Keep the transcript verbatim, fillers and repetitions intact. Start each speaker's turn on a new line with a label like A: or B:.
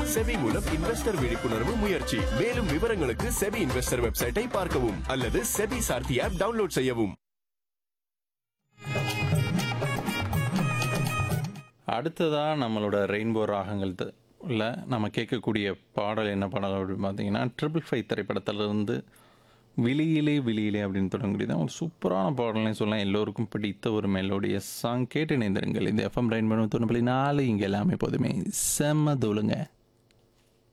A: SEBI மூலம் investor விழிப்புணர்வு முயற்சி. மேலும் விவரங்களுக்கு செபி இன்வெஸ்டர் வெப்சைட்டை பார்க்கவும் அல்லது செபி சார்த்தி ஆப் டவுன்லோட் செய்யவும்.
B: அடுத்ததாக நம்மளோட ரெயின்போ ராகங்கள் இல்லை நம்ம கேட்கக்கூடிய பாடல் என்ன பாடல் அப்படின்னு பார்த்தீங்கன்னா ட்ரிபிள் ஃபைவ் திரைப்படத்திலிருந்து விழியிலே விழியிலே அப்படின்னு தொடங்கக்கூடியது ஒரு சூப்பரான பாடல்னே சொல்லலாம். எல்லோருக்கும் பிடித்த ஒரு மெலோடிய சாங் கேட்டு இணைந்திருங்கள். இந்த எஃப்எம் ரெயின்போ தொண்ணூறு புள்ளி நாலு இங்கே எல்லாமே போதுமே செம்ம தோலுங்க.